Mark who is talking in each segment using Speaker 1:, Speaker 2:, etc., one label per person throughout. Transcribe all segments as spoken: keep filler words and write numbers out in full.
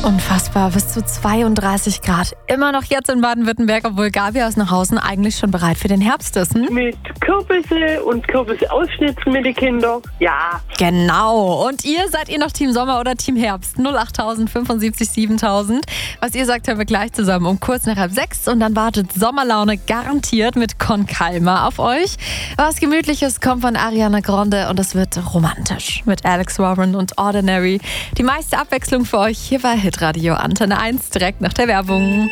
Speaker 1: Unfassbar, bis zu zweiunddreißig Grad. Immer noch jetzt in Baden-Württemberg, obwohl Gabi aus Nachhausen eigentlich schon bereit für den Herbst ist. Hm?
Speaker 2: Mit Kürbisse und Kürbisse ausschnitzen mit den Kindern. Ja.
Speaker 1: Genau. Und ihr, seid ihr noch Team Sommer oder Team Herbst? null acht tausend fünfundsiebzig siebentausend. Was ihr sagt, hören wir gleich zusammen um kurz nach halb sechs. Und dann wartet Sommerlaune garantiert mit Con Calma auf euch. Was Gemütliches kommt von Ariana Grande und es wird romantisch mit Alex Warren und Ordinary. Die meiste Abwechslung für euch hier bei Hitradio Antenne eins, direkt nach der Werbung.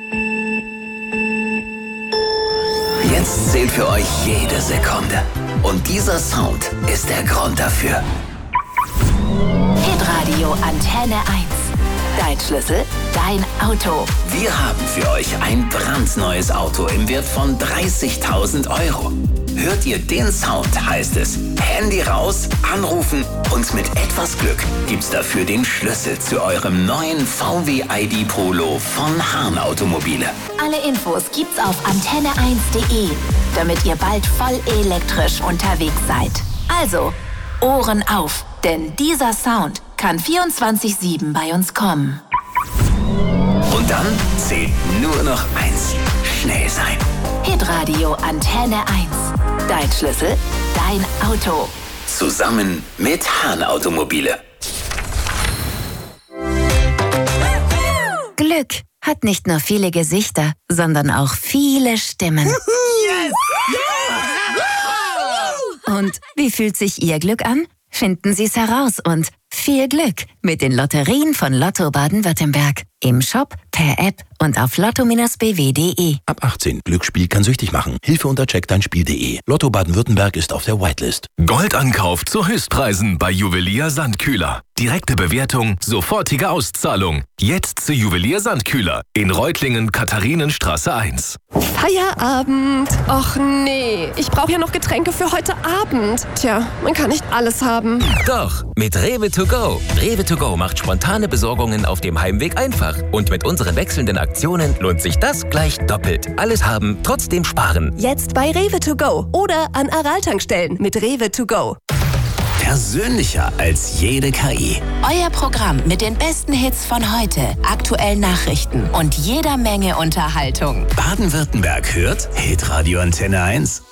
Speaker 3: Jetzt zählt für euch jede Sekunde. Und dieser Sound ist der Grund dafür.
Speaker 4: Hitradio Antenne eins. Dein Schlüssel, dein Auto.
Speaker 3: Wir haben für euch ein brandneues Auto im Wert von dreißigtausend Euro. Hört ihr den Sound, heißt es Handy raus, anrufen und mit etwas Glück gibt's dafür den Schlüssel zu eurem neuen V W I D Polo von Hahn Automobile.
Speaker 4: Alle Infos gibt's auf antenne eins punkt de, damit ihr bald voll elektrisch unterwegs seid. Also, Ohren auf, denn dieser Sound kann vierundzwanzig sieben bei uns kommen.
Speaker 3: Und dann zählt nur noch eins: schnell sein.
Speaker 4: Hitradio Antenne eins. Dein Schlüssel, dein Auto.
Speaker 3: Zusammen mit Hahn Automobile.
Speaker 4: Glück hat nicht nur viele Gesichter, sondern auch viele Stimmen. Yes! Und wie fühlt sich Ihr Glück an? Finden Sie es heraus und viel Glück mit den Lotterien von Lotto Baden-Württemberg. Im Shop, per App und auf lotto b w punkt de.
Speaker 5: Ab achtzehn. Glücksspiel kann süchtig machen. Hilfe unter check dein spiel punkt de. Lotto Baden-Württemberg ist auf der Whitelist.
Speaker 6: Goldankauf zu Höchstpreisen bei Juwelier Sandkühler. Direkte Bewertung, sofortige Auszahlung. Jetzt zu Juwelier Sandkühler in Reutlingen, Katharinenstraße eins.
Speaker 7: Feierabend. Och nee, ich brauche ja noch Getränke für heute Abend. Tja, man kann nicht alles haben.
Speaker 8: Doch, mit Rewe to go. Rewe to go macht spontane Besorgungen auf dem Heimweg einfach. Und mit unseren wechselnden Aktionen lohnt sich das gleich doppelt. Alles haben, trotzdem sparen.
Speaker 7: Jetzt bei Rewe to go oder an Aral-Tankstellen mit Rewe to go.
Speaker 3: Persönlicher als jede K I.
Speaker 4: Euer Programm mit den besten Hits von heute, aktuellen Nachrichten und jeder Menge Unterhaltung.
Speaker 3: Baden-Württemberg hört Hitradio Antenne eins.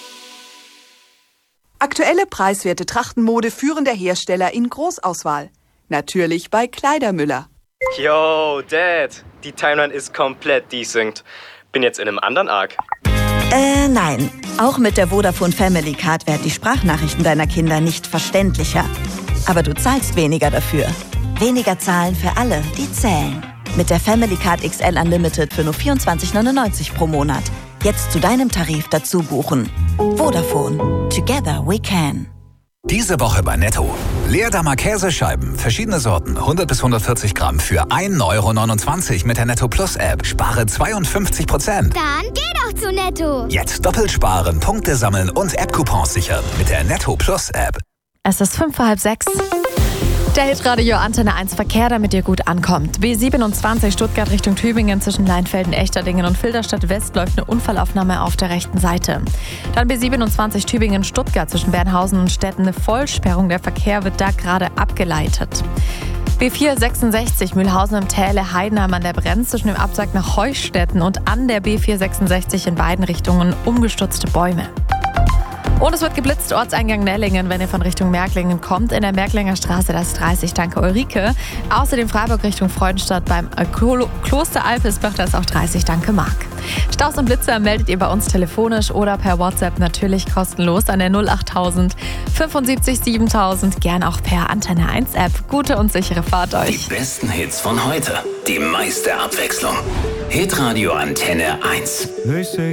Speaker 9: Aktuelle preiswerte Trachtenmode führender Hersteller in Großauswahl. Natürlich bei Kleidermüller.
Speaker 10: Yo, Dad, die Timeline ist komplett desynced. Bin jetzt in einem anderen Arc.
Speaker 11: Äh, nein. Auch mit der Vodafone Family Card werden die Sprachnachrichten deiner Kinder nicht verständlicher. Aber du zahlst weniger dafür. Weniger zahlen für alle, die zählen. Mit der Family Card X L Unlimited für nur vierundzwanzig neunundneunzig pro Monat. Jetzt zu deinem Tarif dazu buchen. Vodafone. Together we can.
Speaker 12: Diese Woche bei Netto. Leerdammer Käsescheiben, verschiedene Sorten, hundert bis hundertvierzig Gramm für ein Euro neunundzwanzig mit der Netto Plus App. Spare zweiundfünfzig Prozent.
Speaker 13: Dann geh doch zu Netto.
Speaker 12: Jetzt doppelt sparen, Punkte sammeln und App-Coupons sichern mit der Netto Plus App.
Speaker 1: Es ist fünf vor halb sechs. Der Hitradio Antenne eins Verkehr, damit ihr gut ankommt. B siebenundzwanzig Stuttgart Richtung Tübingen zwischen Leinfelden, Echterdingen und Filderstadt West läuft eine Unfallaufnahme auf der rechten Seite. Dann B siebenundzwanzig Tübingen Stuttgart zwischen Bernhausen und Stetten eine Vollsperrung. Der Verkehr wird da gerade abgeleitet. B vierhundertsechsundsechzig Mühlhausen im Täle Heidenheim an der Brenz zwischen dem Absag nach Heustetten und an der B vierhundertsechsundsechzig in beiden Richtungen umgestürzte Bäume. Und es wird geblitzt, Ortseingang Nellingen, wenn ihr von Richtung Märklingen kommt. In der Märklinger Straße, das ist dreißig, danke Ulrike. Außerdem Freiburg Richtung Freudenstadt beim Klo- Kloster Alpesbach, das ist auch dreißig, danke Marc. Staus und Blitzer meldet ihr bei uns telefonisch oder per WhatsApp natürlich kostenlos an der null acht tausend fünfundsiebzig siebentausend, gern auch per Antenne eins App. Gute und sichere Fahrt euch.
Speaker 3: Die besten Hits von heute, die meiste Abwechslung. Hitradio Antenne eins.